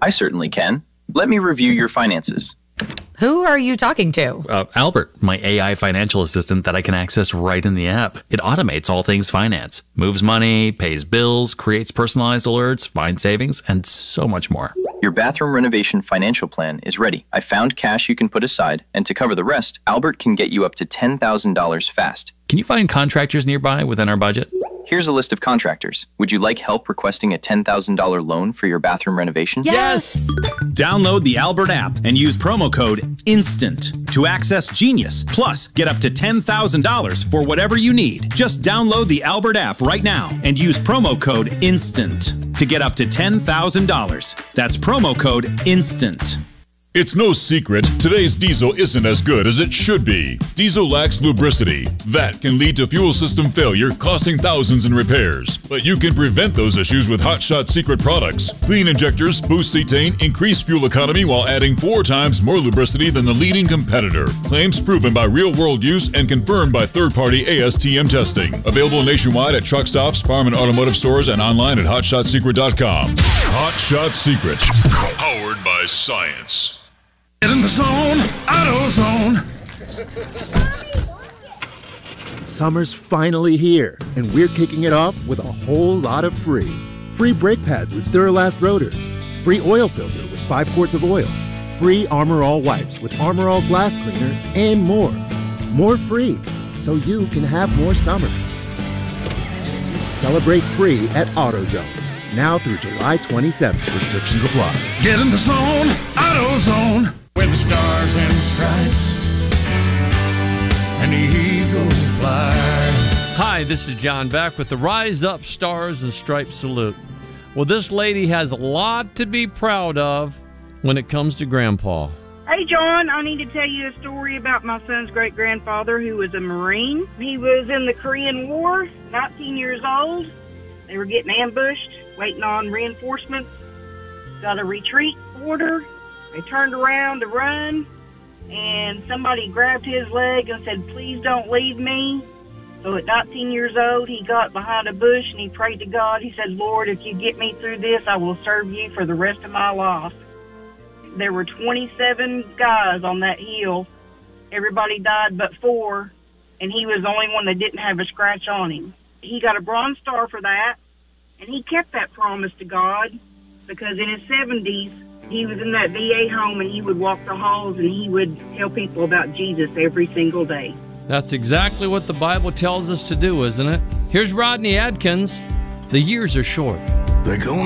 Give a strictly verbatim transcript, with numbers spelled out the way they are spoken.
I certainly can. Let me review your finances. Who are you talking to? Uh, Albert, my A I financial assistant that I can access right in the app. It automates all things finance, moves money, pays bills, creates personalized alerts, finds savings, and so much more. Your bathroom renovation financial plan is ready. I found cash you can put aside, and to cover the rest, Albert can get you up to ten thousand dollars fast. Can you find contractors nearby within our budget? Here's a list of contractors. Would you like help requesting a ten thousand dollars loan for your bathroom renovation? Yes! Download the Albert app and use promo code INSTANT to access Genius. Plus, get up to ten thousand dollars for whatever you need. Just download the Albert app right now and use promo code INSTANT to get up to ten thousand dollars. That's promo code INSTANT. It's no secret, today's diesel isn't as good as it should be. Diesel lacks lubricity. That can lead to fuel system failure, costing thousands in repairs. But you can prevent those issues with Hot Shot Secret products. Clean injectors boost cetane, increase fuel economy while adding four times more lubricity than the leading competitor. Claims proven by real-world use and confirmed by third-party A S T M testing. Available nationwide at truck stops, farm and automotive stores, and online at hot shot secret dot com. Hot Shot Secret, powered by science. Get in the zone, AutoZone. Summer's finally here, and we're kicking it off with a whole lot of free. Free brake pads with Duralast rotors. Free oil filter with five quarts of oil. Free Armor All wipes with Armor All glass cleaner, and more. More free, so you can have more summer. Celebrate free at AutoZone. Now through July twenty-seventh. Restrictions apply. Get in the zone, AutoZone. With the stars and stripes and the eagle fly. Hi, this is John Beck with the Rise Up Stars and Stripes Salute. Well, this lady has a lot to be proud of when it comes to Grandpa. Hey, John, I need to tell you a story about my son's great-grandfather who was a Marine. He was in the Korean War, nineteen years old. They were getting ambushed, waiting on reinforcements. Got a retreat order. They turned around to run, and somebody grabbed his leg and said, "Please don't leave me." So at nineteen years old, he got behind a bush and he prayed to God. He said, "Lord, if you get me through this, I will serve you for the rest of my life." There were twenty-seven guys on that hill. Everybody died but four, and he was the only one that didn't have a scratch on him. He got a Bronze Star for that, and he kept that promise to God, because in his seventies, he was in that V A home, and he would walk the halls, and he would tell people about Jesus every single day. That's exactly what the Bible tells us to do, isn't it? Here's Rodney Adkins. The years are short. They're going